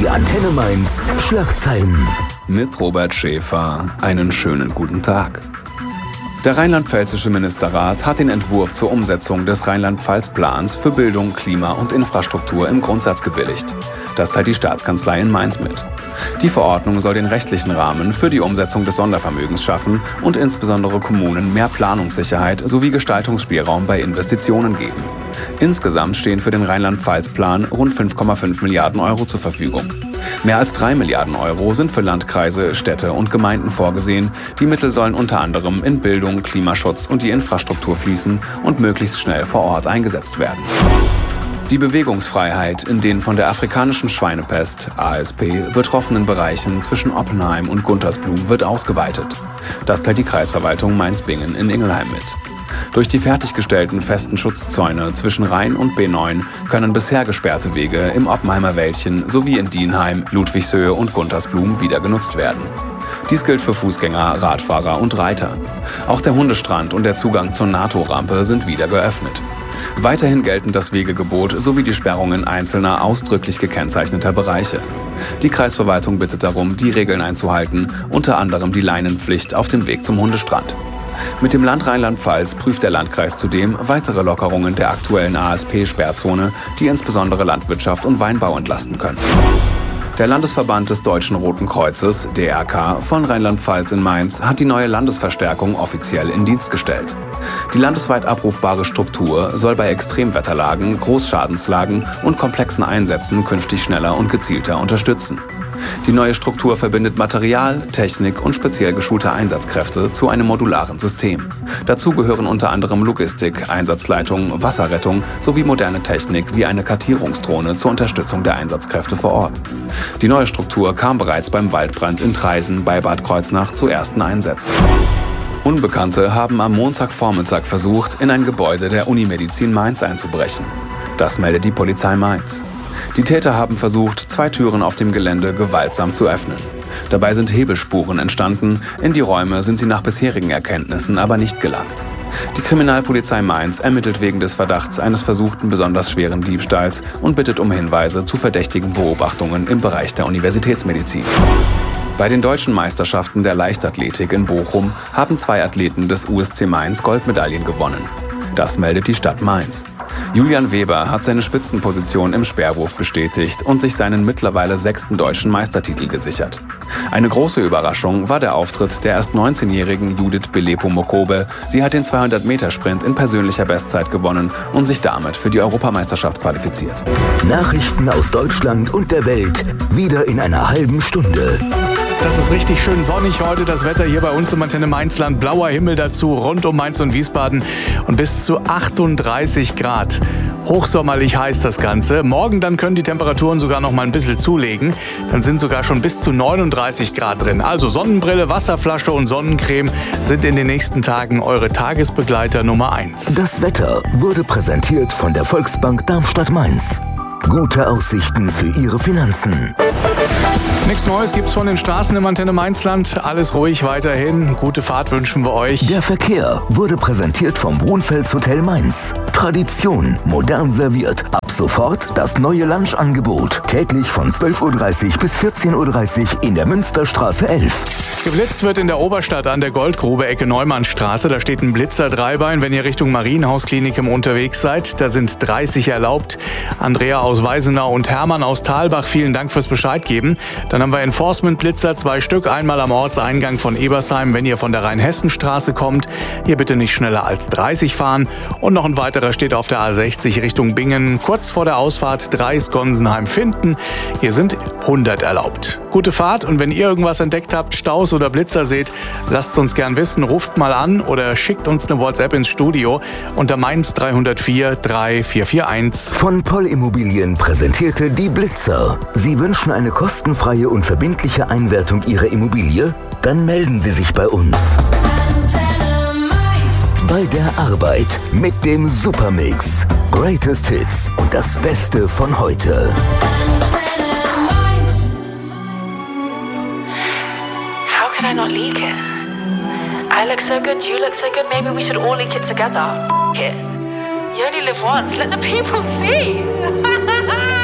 Die Antenne Mainz Schlagzeilen. Mit Robert Schäfer einen schönen guten Tag. Der rheinland-pfälzische Ministerrat hat den Entwurf zur Umsetzung des Rheinland-Pfalz-Plans für Bildung, Klima und Infrastruktur im Grundsatz gebilligt. Das teilt die Staatskanzlei in Mainz mit. Die Verordnung soll den rechtlichen Rahmen für die Umsetzung des Sondervermögens schaffen und insbesondere Kommunen mehr Planungssicherheit sowie Gestaltungsspielraum bei Investitionen geben. Insgesamt stehen für den Rheinland-Pfalz-Plan rund 5,5 Milliarden Euro zur Verfügung. Mehr als 3 Milliarden Euro sind für Landkreise, Städte und Gemeinden vorgesehen. Die Mittel sollen unter anderem in Bildung, Klimaschutz und die Infrastruktur fließen und möglichst schnell vor Ort eingesetzt werden. Die Bewegungsfreiheit in den von der afrikanischen Schweinepest, ASP, betroffenen Bereichen zwischen Oppenheim und Guntersblum wird ausgeweitet. Das teilt die Kreisverwaltung Mainz-Bingen in Ingelheim mit. Durch die fertiggestellten festen Schutzzäune zwischen Rhein und B9 können bisher gesperrte Wege im Oppenheimer Wäldchen sowie in Dienheim, Ludwigshöhe und Guntersblum wieder genutzt werden. Dies gilt für Fußgänger, Radfahrer und Reiter. Auch der Hundestrand und der Zugang zur NATO-Rampe sind wieder geöffnet. Weiterhin gelten das Wegegebot sowie die Sperrungen einzelner ausdrücklich gekennzeichneter Bereiche. Die Kreisverwaltung bittet darum, die Regeln einzuhalten, unter anderem die Leinenpflicht auf dem Weg zum Hundestrand. Mit dem Land Rheinland-Pfalz prüft der Landkreis zudem weitere Lockerungen der aktuellen ASP-Sperrzone, die insbesondere Landwirtschaft und Weinbau entlasten können. Der Landesverband des Deutschen Roten Kreuzes, DRK, von Rheinland-Pfalz in Mainz hat die neue Landesverstärkung offiziell in Dienst gestellt. Die landesweit abrufbare Struktur soll bei Extremwetterlagen, Großschadenslagen und komplexen Einsätzen künftig schneller und gezielter unterstützen. Die neue Struktur verbindet Material, Technik und speziell geschulte Einsatzkräfte zu einem modularen System. Dazu gehören unter anderem Logistik, Einsatzleitung, Wasserrettung sowie moderne Technik wie eine Kartierungsdrohne zur Unterstützung der Einsatzkräfte vor Ort. Die neue Struktur kam bereits beim Waldbrand in Traisen bei Bad Kreuznach zu ersten Einsätzen. Unbekannte haben am Montagvormittag versucht, in ein Gebäude der Unimedizin Mainz einzubrechen. Das meldet die Polizei Mainz. Die Täter haben versucht, 2 Türen auf dem Gelände gewaltsam zu öffnen. Dabei sind Hebelspuren entstanden, in die Räume sind sie nach bisherigen Erkenntnissen aber nicht gelangt. Die Kriminalpolizei Mainz ermittelt wegen des Verdachts eines versuchten besonders schweren Diebstahls und bittet um Hinweise zu verdächtigen Beobachtungen im Bereich der Universitätsmedizin. Bei den deutschen Meisterschaften der Leichtathletik in Bochum haben 2 Athleten des USC Mainz Goldmedaillen gewonnen. Das meldet die Stadt Mainz. Julian Weber hat seine Spitzenposition im Speerwurf bestätigt und sich seinen mittlerweile 6. deutschen Meistertitel gesichert. Eine große Überraschung war der Auftritt der erst 19-jährigen Judith Belepo-Mokobe. Sie hat den 200-Meter-Sprint in persönlicher Bestzeit gewonnen und sich damit für die Europameisterschaft qualifiziert. Nachrichten aus Deutschland und der Welt wieder in einer halben Stunde. Das ist richtig schön sonnig heute, das Wetter hier bei uns im Antenne Mainzland. Blauer Himmel dazu, rund um Mainz und Wiesbaden und bis zu 38 Grad. Hochsommerlich heiß das Ganze. Morgen dann können die Temperaturen sogar noch mal ein bisschen zulegen. Dann sind sogar schon bis zu 39 Grad drin. Also Sonnenbrille, Wasserflasche und Sonnencreme sind in den nächsten Tagen eure Tagesbegleiter Nummer 1. Das Wetter wurde präsentiert von der Volksbank Darmstadt-Mainz. Gute Aussichten für Ihre Finanzen. Nichts Neues gibt's von den Straßen im Antenne Mainzland. Alles ruhig weiterhin. Gute Fahrt wünschen wir euch. Der Verkehr wurde präsentiert vom Brunfels Hotel Mainz. Tradition, modern serviert. Ab sofort das neue Lunchangebot. Täglich von 12.30 Uhr bis 14.30 Uhr in der Münsterstraße 11. Geblitzt wird in der Oberstadt an der Goldgrube Ecke Neumannstraße. Da steht ein Blitzer-Dreibein, wenn ihr Richtung Marienhausklinikum unterwegs seid. Da sind 30 erlaubt. Andrea aus Weisenau und Hermann aus Thalbach, vielen Dank fürs Bescheid geben. Dann haben wir Enforcement-Blitzer, 2 Stück. Einmal am Ortseingang von Ebersheim, wenn ihr von der Rheinhessenstraße kommt. Hier bitte nicht schneller als 30 fahren. Und noch ein weiterer steht auf der A60 Richtung Bingen. Kurz vor der Ausfahrt Dreis-Gonsenheim-Finden. Hier sind 100 erlaubt. Gute Fahrt und wenn ihr irgendwas entdeckt habt, Staus oder Blitzer seht, lasst es uns gern wissen. Ruft mal an oder schickt uns eine WhatsApp ins Studio unter Mainz 304 3441. Von Poll Immobilien präsentierte die Blitzer. Sie wünschen eine kostenfreie und verbindliche Einwertung Ihrer Immobilie? Dann melden Sie sich bei uns. Bei der Arbeit mit dem Supermix. Greatest Hits und das Beste von heute. How could I not leak it? I look so good, you look so good, maybe we should all leak it together. F it. You only live once, let the people see.